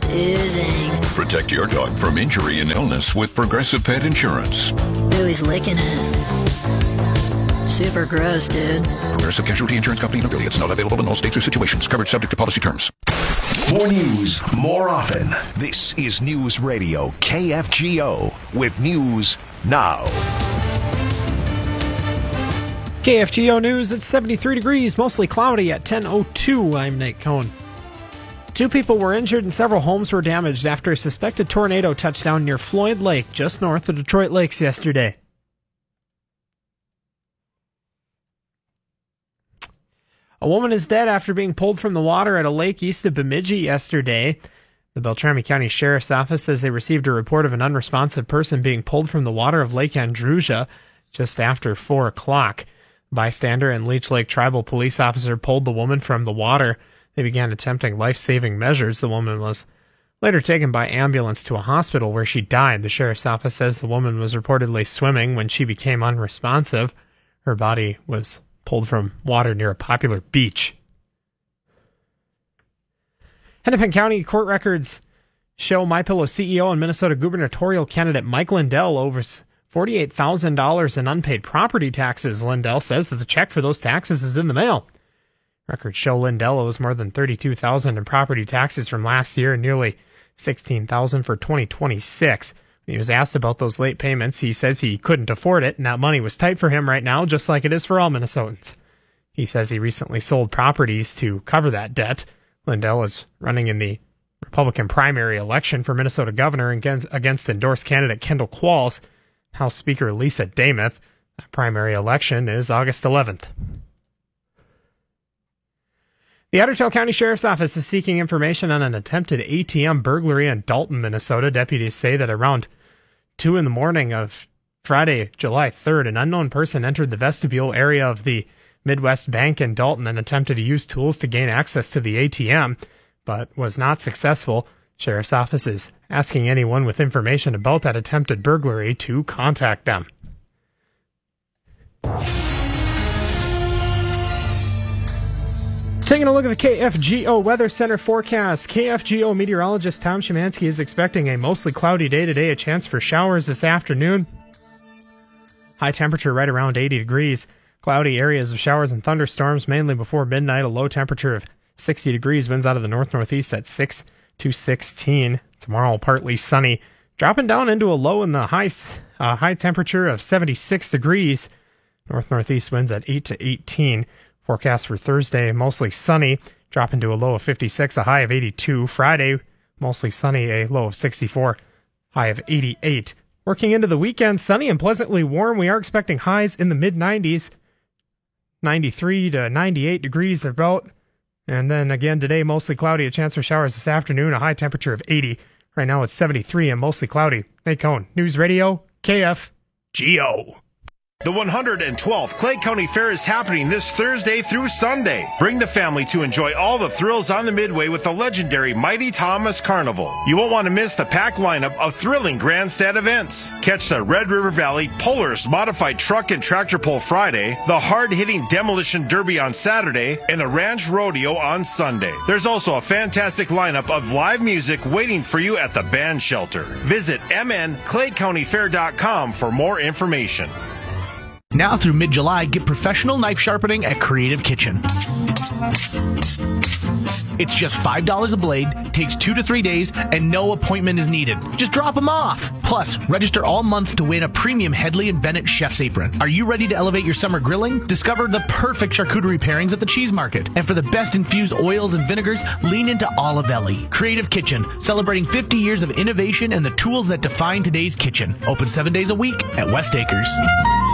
Ooh, zing. Protect your dog from injury and illness with Progressive Pet Insurance. Ooh, he's licking it. Super gross, dude. Progressive Casualty Insurance Company and affiliates. Not available in all states or situations. Coverage subject to policy terms. More news, more often. This is News Radio KFGO with News Now. KFGO News, it's 73 degrees, mostly cloudy at 10:02. I'm Nate Cohn. 2 people were injured and several homes were damaged after a suspected tornado touched down near Floyd Lake, just north of Detroit Lakes yesterday. A woman is dead after being pulled from the water at a lake east of Bemidji yesterday. The Beltrami County Sheriff's Office says they received a report of an unresponsive person being pulled from the water of Lake Andrusia just after 4 o'clock. Bystander and Leech Lake Tribal Police officer pulled the woman from the water. They began attempting life-saving measures. The woman was later taken by ambulance to a hospital where she died. The Sheriff's Office says the woman was reportedly swimming when she became unresponsive. Her body was pulled from water near a popular beach. Hennepin County court records show MyPillow CEO and Minnesota gubernatorial candidate Mike Lindell owes $48,000 in unpaid property taxes. Lindell says that the check for those taxes is in the mail. Records show Lindell owes more than $32,000 in property taxes from last year and nearly $16,000 for 2026. When he was asked about those late payments, he says he couldn't afford it, and that money was tight for him right now, just like it is for all Minnesotans. He says he recently sold properties to cover that debt. Lindell is running in the Republican primary election for Minnesota governor against endorsed candidate Kendall Qualls. House Speaker Lisa Damuth. That primary election is August 11th. The Ottertail County Sheriff's Office is seeking information on an attempted ATM burglary in Dalton, Minnesota. Deputies say that around 2 in the morning of Friday, July 3rd, an unknown person entered the vestibule area of the Midwest Bank in Dalton and attempted to use tools to gain access to the ATM, but was not successful. Sheriff's Office is asking anyone with information about that attempted burglary to contact them. Taking a look at the KFGO Weather Center forecast. KFGO meteorologist Tom Szymanski is expecting a mostly cloudy day today, a chance for showers this afternoon. High temperature right around 80 degrees. Cloudy areas of showers and thunderstorms mainly before midnight. A low temperature of 60 degrees. Winds out of the north-northeast at 6 to 16. Tomorrow partly sunny. Dropping down into a low in the high temperature of 76 degrees. North-northeast winds at 8 to 18. Forecast for Thursday, mostly sunny, dropping to a low of 56, a high of 82. Friday, mostly sunny, a low of 64, high of 88. Working into the weekend, sunny and pleasantly warm. We are expecting highs in the mid-90s, 93 to 98 degrees about. And then again today, mostly cloudy, a chance for showers this afternoon, a high temperature of 80. Right now it's 73 and mostly cloudy. Nate Cohn, News Radio, KFGO. The 112th Clay County Fair is happening this Thursday through Sunday. Bring the family to enjoy all the thrills on the Midway with the legendary Mighty Thomas Carnival. You won't want to miss the packed lineup of thrilling grandstand events. Catch the Red River Valley Polaris Modified Truck and Tractor Pull Friday, the hard-hitting Demolition Derby on Saturday, and the Ranch Rodeo on Sunday. There's also a fantastic lineup of live music waiting for you at the band shelter. Visit mnclaycountyfair.com for more information. Now through mid-July, get professional knife sharpening at Creative Kitchen. It's just $5 a blade, takes 2 to 3 days, and no appointment is needed. Just drop them off. Plus, register all month to win a premium Headley & Bennett Chef's Apron. Are you ready to elevate your summer grilling? Discover the perfect charcuterie pairings at the Cheese Market. And for the best infused oils and vinegars, lean into Olivelli. Creative Kitchen, celebrating 50 years of innovation and the tools that define today's kitchen. Open 7 days a week at West Acres.